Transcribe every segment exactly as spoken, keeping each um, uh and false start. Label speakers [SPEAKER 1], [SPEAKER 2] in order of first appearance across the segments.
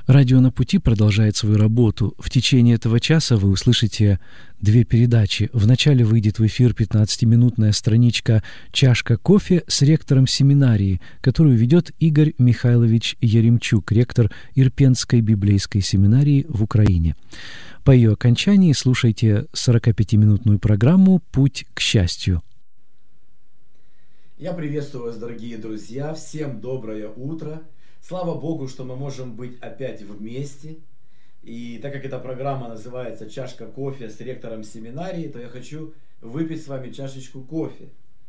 [SPEAKER 1] Радио «На пути» продолжает свою работу. В течение этого часа вы услышите две передачи. Вначале выйдет в эфир пятнадцатиминутная страничка «Чашка кофе» с ректором семинарии, которую ведет Игорь Михайлович Яремчук, ректор Ирпенской библейской семинарии в Украине. По ее окончании слушайте сорокапятиминутную программу «Путь к счастью».
[SPEAKER 2] Я приветствую вас, дорогие друзья. Всем доброе утро. Слава Богу, что мы можем быть опять вместе. И так как эта программа называется «Чашка кофе» с ректором семинарии, то я хочу выпить с вами чашечку кофе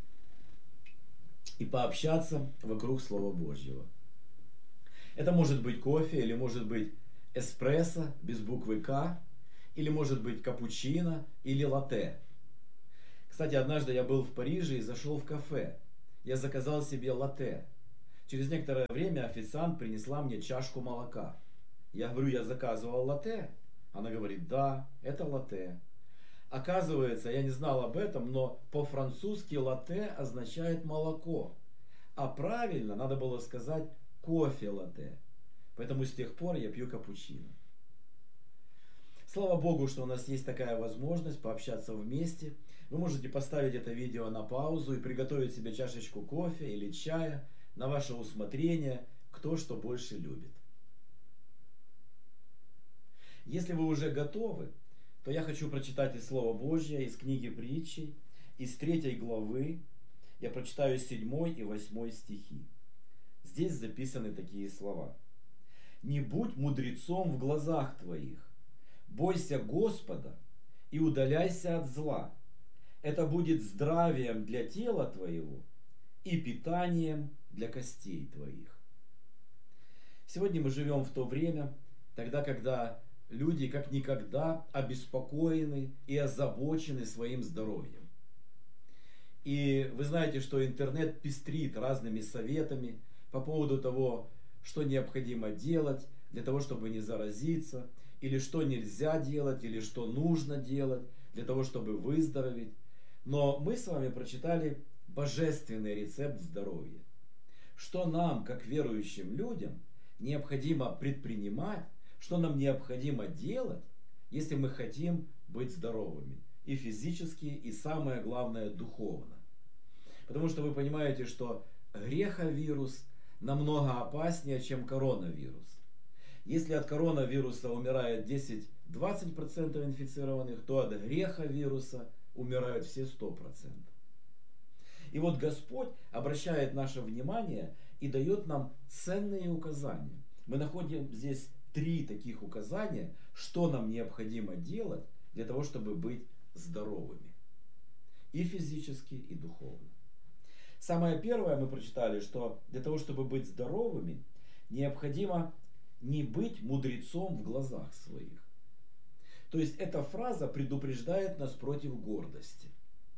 [SPEAKER 2] и пообщаться вокруг Слова Божьего. Это может быть кофе, или может быть эспрессо без буквы «К», или может быть капучино, или латте. Кстати, однажды я был в Париже и зашел в кафе. Я заказал себе латте. Через некоторое время официант принесла мне чашку молока. Я говорю, я заказывал латте. Она говорит, да, это латте. Оказывается, я не знал об этом, но по-французски латте означает молоко. А правильно надо было сказать кофе-латте. Поэтому с тех пор я пью капучино. Слава Богу, что у нас есть такая возможность пообщаться вместе. Вы можете поставить это видео на паузу и приготовить себе чашечку кофе или чая на ваше усмотрение, кто что больше любит. Если вы уже готовы, то я хочу прочитать из Слова Божьего, из книги Притчей, из третьей главы. Я прочитаю седьмой и восьмой стихи. Здесь записаны такие слова. «Не будь мудрецом в глазах твоих, бойся Господа и удаляйся от зла. Это будет здравием для тела твоего и питанием для костей твоих». Сегодня мы живем в то время, тогда, когда люди как никогда обеспокоены и озабочены своим здоровьем. И вы знаете, что интернет пестрит разными советами по поводу того, что необходимо делать для того, чтобы не заразиться, или что нельзя делать, или что нужно делать для того, чтобы выздороветь. Но мы с вами прочитали божественный рецепт здоровья. Что нам, как верующим людям, необходимо предпринимать, что нам необходимо делать, если мы хотим быть здоровыми. И физически, и самое главное, духовно. Потому что вы понимаете, что греховирус намного опаснее, чем коронавирус. Если от коронавируса умирает десять-двадцать процентов инфицированных, то от греховируса умирают все сто процентов. И вот Господь обращает наше внимание и дает нам ценные указания. Мы находим здесь три таких указания, что нам необходимо делать для того, чтобы быть здоровыми. И физически, и духовно. Самое первое мы прочитали, что для того, чтобы быть здоровыми, необходимо не быть мудрецом в глазах своих. То есть эта фраза предупреждает нас против гордости.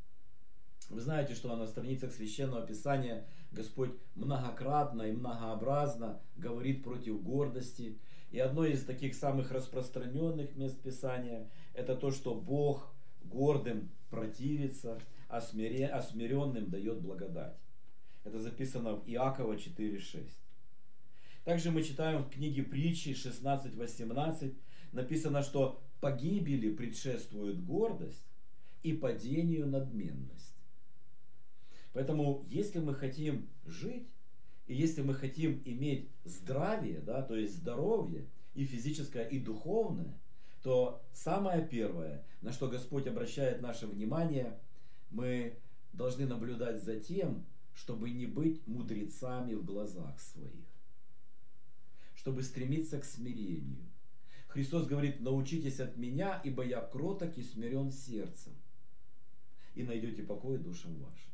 [SPEAKER 2] Вы знаете, что на страницах Священного Писания Господь многократно и многообразно говорит против гордости. И одно из таких самых распространенных мест Писания – это то, что Бог гордым противится, а смиренным дает благодать. Это записано в Иакова четыре шесть. Также мы читаем в книге Притчи шестнадцать восемнадцать, написано, что погибели предшествует гордость и падению надменность. Поэтому, если мы хотим жить, и если мы хотим иметь здравие, да, то есть здоровье, и физическое, и духовное, то самое первое, на что Господь обращает наше внимание, мы должны наблюдать за тем, чтобы не быть мудрецами в глазах своих, чтобы стремиться к смирению. Христос говорит, научитесь от меня, ибо я кроток и смирен сердцем, и найдете покой душам вашим.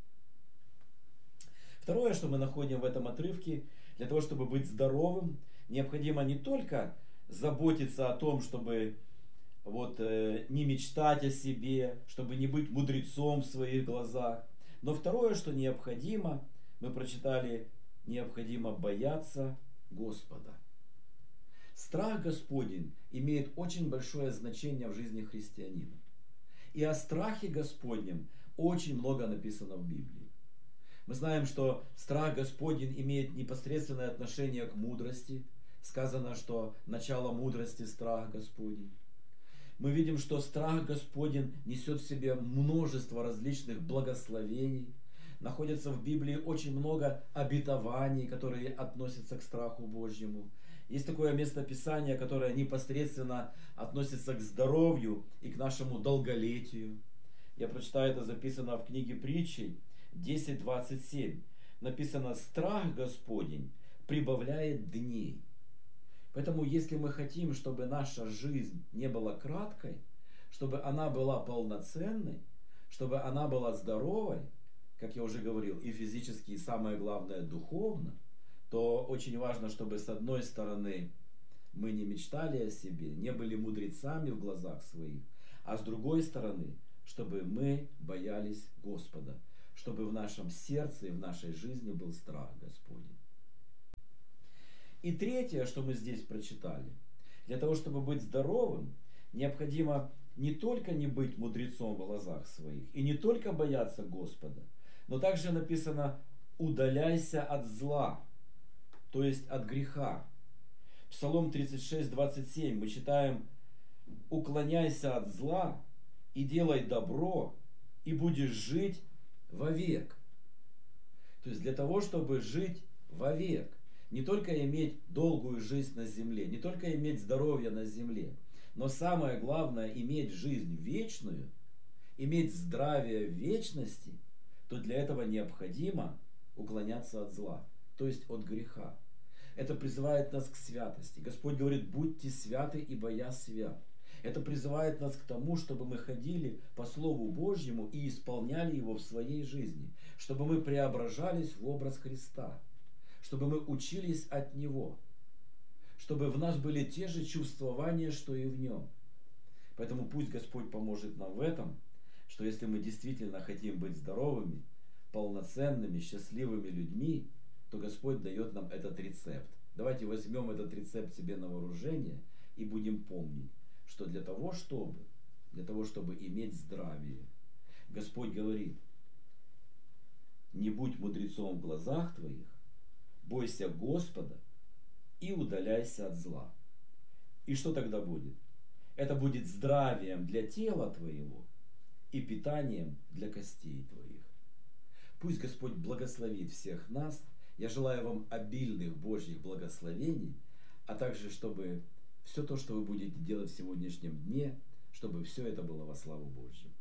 [SPEAKER 2] Второе, что мы находим в этом отрывке, для того, чтобы быть здоровым, необходимо не только заботиться о том, чтобы вот, э, не мечтать о себе, чтобы не быть мудрецом в своих глазах. Но второе, что необходимо, мы прочитали, необходимо бояться Господа. Страх Господень имеет очень большое значение в жизни христианина. И о страхе Господнем очень много написано в Библии. Мы знаем, что страх Господень имеет непосредственное отношение к мудрости. Сказано, что начало мудрости – страх Господень. Мы видим, что страх Господень несет в себе множество различных благословений. Находится в Библии очень много обетований, которые относятся к страху Божьему. Есть такое местописание, которое непосредственно относится к здоровью и к нашему долголетию. Я прочитаю, это записано в книге Притчей десять двадцать семь. Написано: «Страх Господень прибавляет дней». Поэтому, если мы хотим, чтобы наша жизнь не была краткой, чтобы она была полноценной, чтобы она была здоровой, как я уже говорил, и физически, и самое главное, духовно, то очень важно, чтобы с одной стороны мы не мечтали о себе, не были мудрецами в глазах своих, а с другой стороны, чтобы мы боялись Господа, чтобы в нашем сердце и в нашей жизни был страх Господень. И третье, что мы здесь прочитали: для того, чтобы быть здоровым, необходимо не только не быть мудрецом в глазах своих и не только бояться Господа, но также написано: «Удаляйся от зла», то есть от греха. Псалом тридцать шесть двадцать семь мы читаем: «Уклоняйся от зла и делай добро, и будешь жить вовек». То есть для того, чтобы жить вовек, не только иметь долгую жизнь на земле, не только иметь здоровье на земле, но самое главное, иметь жизнь вечную, иметь здравие в вечности, то для этого необходимо уклоняться от зла, то есть от греха. Это призывает нас к святости. Господь говорит: «Будьте святы, ибо я свят». Это призывает нас к тому, чтобы мы ходили по Слову Божьему и исполняли его в своей жизни, чтобы мы преображались в образ Христа, чтобы мы учились от Него, чтобы в нас были те же чувствования, что и в Нем. Поэтому пусть Господь поможет нам в этом, что если мы действительно хотим быть здоровыми, полноценными, счастливыми людьми, то Господь дает нам этот рецепт. Давайте возьмем этот рецепт себе на вооружение и будем помнить, что для того, чтобы, для того, чтобы иметь здравие, Господь говорит: «Не будь мудрецом в глазах твоих, бойся Господа и удаляйся от зла». И что тогда будет? Это будет здравием для тела твоего и питанием для костей твоих. Пусть Господь благословит всех нас. Я желаю вам обильных Божьих благословений, а также, чтобы все то, что вы будете делать в сегодняшнем дне, чтобы все это было во славу Божью.